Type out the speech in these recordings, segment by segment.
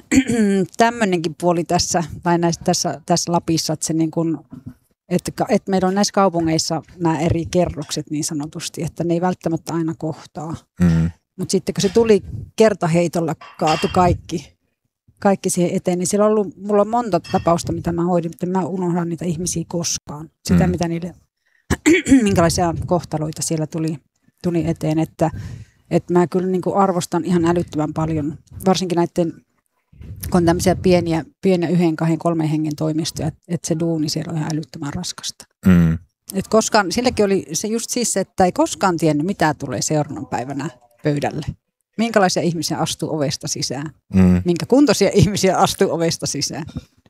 tämmöinenkin puoli tässä, tai tässä Lapissa, että se niin kuin, että meillä on näissä kaupungeissa nämä eri kerrokset niin sanotusti, että ne ei välttämättä aina kohtaa. Mutta sitten kun se tuli kertaheitolla, kaatu kaikki siihen eteen, niin siellä on ollut, mulla on monta tapausta, mitä mä hoidin, mutta mä unohdan niitä ihmisiä koskaan. Sitä, mitä niille, minkälaisia kohtaloita siellä tuli eteen, että mä kyllä niin kuin arvostan ihan älyttömän paljon, varsinkin näiden, kun on tämmöisiä pieniä 1, 2, 3 hengen toimistoja, että se duuni siellä on ihan älyttömän raskasta. Et koskaan, silläkin oli se just siis, että ei koskaan tiennyt, mitä tulee seuraavana päivänä pöydälle. Minkälaisia ihmisiä astuu ovesta sisään? Minkä kuntoisia ihmisiä astuu ovesta sisään?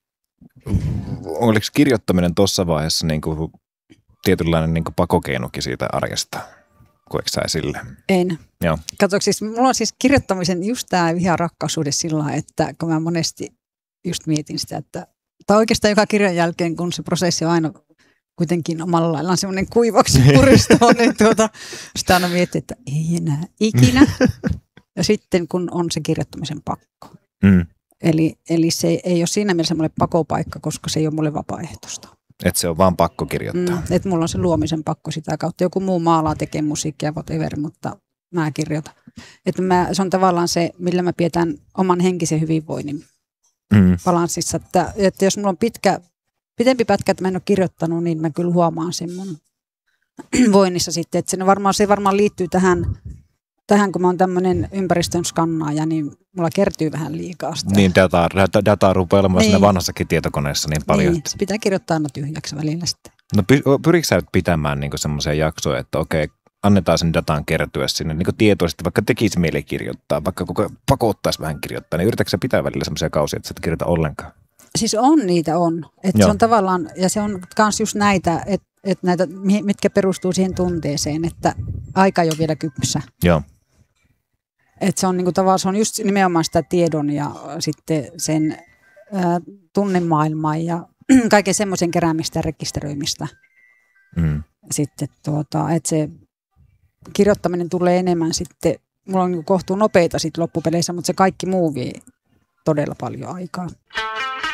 Oliko kirjoittaminen tuossa vaiheessa niin kuin tietynlainen niin kuin pakokeinokin siitä arjesta? Koetko sä esille? En. Joo. Katsotaan, siis mulla on siis kirjoittamisen just tämä viha-rakkaussuhde sillä lailla, että kun mä monesti just mietin sitä, että tai oikeastaan joka kirjan jälkeen, kun se prosessi on aina kuitenkin omalla laillaan semmoinen kuivaksi puristava, niin sitä aina miettii, että ei enää ikinä. Ja sitten kun on se kirjoittamisen pakko. Eli se ei ole siinä mielessä semmoinen pakopaikka, koska se ei ole mulle vapaaehtoista. Että se on vaan pakko kirjoittaa. Että mulla on se luomisen pakko sitä kautta. Joku muu maalaa, tekee musiikkia, whatever, mutta mä kirjoitan. Että se on tavallaan se, millä mä pidetään oman henkisen hyvinvoinnin balanssissa. Että jos mulla on pitempi pätkä, että mä en ole kirjoittanut, niin mä kyllä huomaan sen mun voinnissa sitten. Että se varmaan liittyy tähän, kun mä oon tämmöinen ympäristön skannaaja, niin mulla kertyy vähän liikaa sitä. Niin, dataa rupeaa olemaan siinä vanhassakin tietokoneessa niin paljon. Niin, se pitää kirjoittaa aina tyhjäksi välillä sitten. No pyritkö sä pitämään niinku semmoisia jaksoja, että okei, annetaan sen datan kertyä sinne niinku tietoisesti, vaikka tekisi mieli kirjoittaa, vaikka koko pakottaisi vähän kirjoittaa, niin yritätkö sä pitää välillä semmoisia kausia, että sä et kirjoita ollenkaan? Siis niitä on. Että se on tavallaan, ja se on myös just näitä, että näitä, mitkä perustuu siihen tunteeseen, että aika ei ole vielä kypsä. Joo. Että se on niinku tavallaan, se on just nimenomaan sitä tiedon ja sitten sen tunnemaailman ja kaiken semmoisen keräämistä ja rekisteröimistä. Sitten että se kirjoittaminen tulee enemmän sitten, mulla on kohtuu nopeita sitten loppupeleissä, mutta se kaikki muu vie todella paljon aikaa.